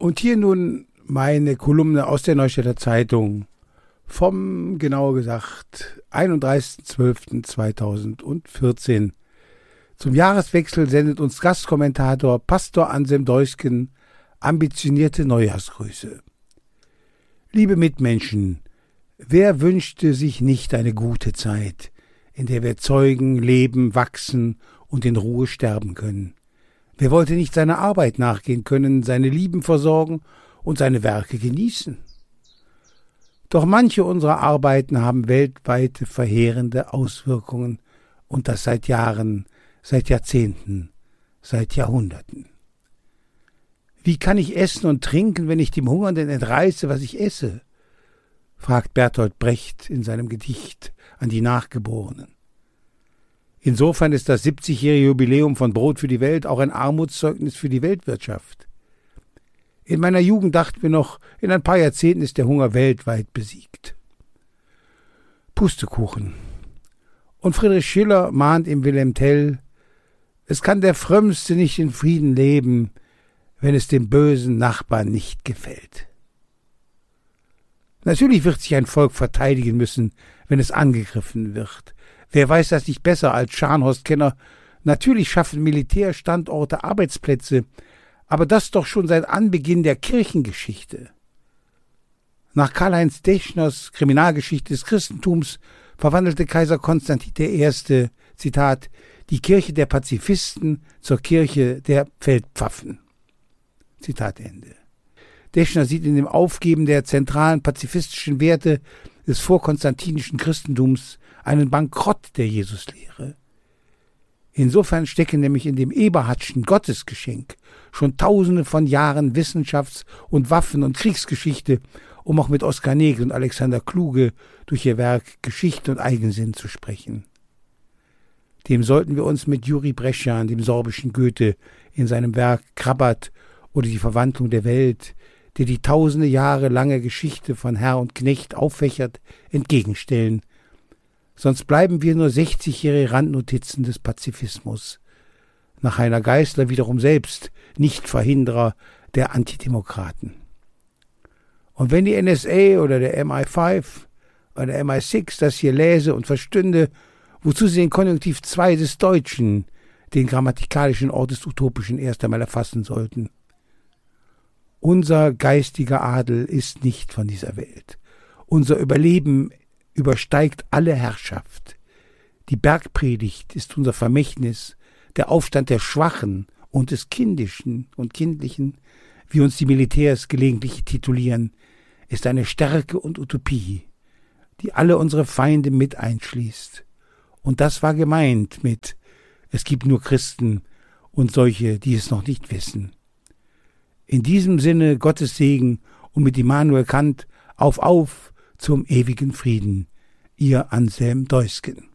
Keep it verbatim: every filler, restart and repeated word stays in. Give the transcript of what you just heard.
Und hier nun meine Kolumne aus der Neustädter Zeitung vom, genauer gesagt, einunddreißigsten zwölften zweitausendvierzehn. Zum Jahreswechsel sendet uns Gastkommentator Pastor Anselm Deusken ambitionierte Neujahrsgrüße. Liebe Mitmenschen, wer wünschte sich nicht eine gute Zeit, in der wir zeugen, leben, wachsen und in Ruhe sterben können? Wer wollte nicht seiner Arbeit nachgehen können, seine Lieben versorgen und seine Werke genießen? Doch manche unserer Arbeiten haben weltweite verheerende Auswirkungen, und das seit Jahren, seit Jahrzehnten, seit Jahrhunderten. Wie kann ich essen und trinken, wenn ich dem Hungernden entreiße, was ich esse? Fragt Bertolt Brecht in seinem Gedicht an die Nachgeborenen. Insofern ist das siebzigjährige Jubiläum von Brot für die Welt auch ein Armutszeugnis für die Weltwirtschaft. In meiner Jugend dachten wir noch, in ein paar Jahrzehnten ist der Hunger weltweit besiegt. Pustekuchen. Und Friedrich Schiller mahnt im Wilhelm Tell: Es kann der Frömmste nicht in Frieden leben, wenn es dem bösen Nachbarn nicht gefällt. Natürlich wird sich ein Volk verteidigen müssen, wenn es angegriffen wird. Wer weiß das nicht besser als Scharnhorst-Kenner? Natürlich schaffen Militärstandorte Arbeitsplätze, aber das doch schon seit Anbeginn der Kirchengeschichte. Nach Karl-Heinz Deschners Kriminalgeschichte des Christentums verwandelte Kaiser Konstantin der Erste, Zitat, die Kirche der Pazifisten zur Kirche der Feldpfaffen. Zitat Ende. Deschner sieht in dem Aufgeben der zentralen pazifistischen Werte des vorkonstantinischen Christentums einen Bankrott der Jesuslehre. Insofern stecken nämlich in dem Eberhardtschen Gottesgeschenk schon tausende von Jahren Wissenschafts- und Waffen- und Kriegsgeschichte, um auch mit Oskar Negri und Alexander Kluge durch ihr Werk Geschichte und Eigensinn zu sprechen. Dem sollten wir uns mit Juri Brescian, dem sorbischen Goethe, in seinem Werk Krabat oder die Verwandlung der Welt, der die tausende Jahre lange Geschichte von Herr und Knecht auffächert, entgegenstellen. Sonst bleiben wir nur sechzigjährige Randnotizen des Pazifismus. Nach Heiner Geißler wiederum selbst Nichtverhinderer der Antidemokraten. Und wenn die N S A oder der M I fünf oder der M I sechs das hier läse und verstünde, wozu sie den Konjunktiv zwei des Deutschen, den grammatikalischen Ort des Utopischen, erst einmal erfassen sollten. Unser geistiger Adel ist nicht von dieser Welt. Unser Überleben übersteigt alle Herrschaft. Die Bergpredigt ist unser Vermächtnis, der Aufstand der Schwachen und des Kindischen und Kindlichen, wie uns die Militärs gelegentlich titulieren, ist eine Stärke und Utopie, die alle unsere Feinde mit einschließt. Und das war gemeint mit: Es gibt nur Christen und solche, die es noch nicht wissen. In diesem Sinne Gottes Segen und mit Immanuel Kant auf, auf zum ewigen Frieden. Ihr Anselm Deusken.